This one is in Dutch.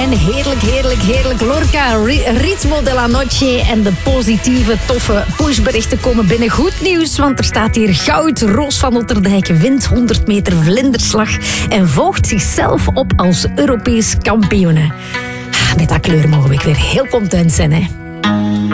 zijn. Heerlijk, heerlijk, heerlijk. Lorca, Ritmo de la Noche en de positieve, toffe pushberichten komen binnen. Goed nieuws, want er staat hier goud. Roos van Otterdijk wint 100 meter vlinderslag en volgt zichzelf op als Europees kampioene. Met dat kleur mogen we weer heel content zijn, hè.